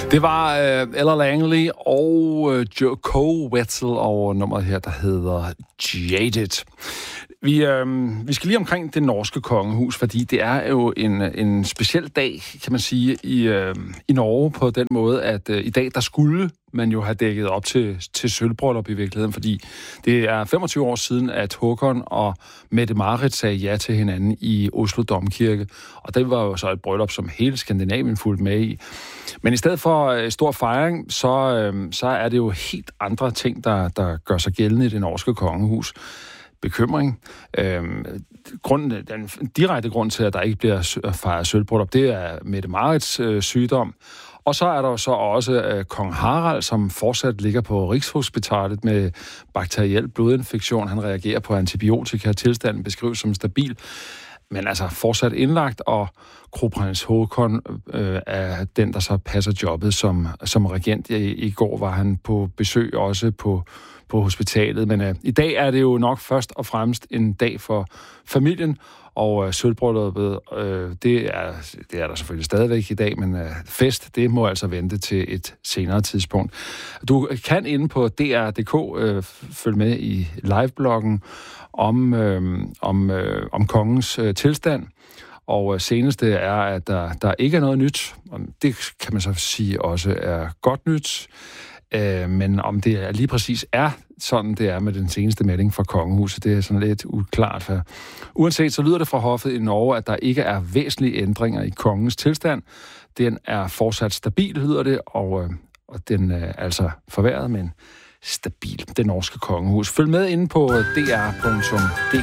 Det var Ella Langley og Joe Wetzel og nummeret her, der hedder Jaded. Vi skal lige omkring det norske kongehus, fordi det er jo en speciel dag, kan man sige, i Norge på den måde, at i dag, der skulle man jo have dækket op til sølvbryllup i virkeligheden, fordi det er 25 år siden, at Håkon og Mette-Marit sagde ja til hinanden i Oslo Domkirke, og det var jo så et bryllup, som hele Skandinavien fulgte med i. Men i stedet for stor fejring, så er det jo helt andre ting, der gør sig gældende i det norske kongehus. Bekymring. Den direkte grund til, at der ikke bliver fejret sølvbryllup, det er Mette-Marits sygdom. Og så er der jo så også kong Harald, som fortsat ligger på Rigshospitalet med bakteriel blodinfektion. Han reagerer på antibiotika. Tilstanden beskrives som stabil, men altså fortsat indlagt, og kronprins Håkon er den, der så passer jobbet som regent. I går var han på besøg også på hospitalet, men i dag er det jo nok først og fremmest en dag for familien, og sølvbrylluppet, det er der selvfølgelig stadigvæk i dag, men fest, det må altså vente til et senere tidspunkt. Du kan inde på dr.dk følge med i livebloggen om kongens tilstand, og seneste er, at der ikke er noget nyt, og det kan man så sige også er godt nyt. Men om det lige præcis er sådan, det er med den seneste melding fra kongehuset, det er sådan lidt uklart. For uanset så lyder det fra hoffet i Norge, at der ikke er væsentlige ændringer i kongens tilstand. Den er fortsat stabil, lyder det, og den er altså forværret, men stabil, det norske kongehus. Følg med inde på dr.dk.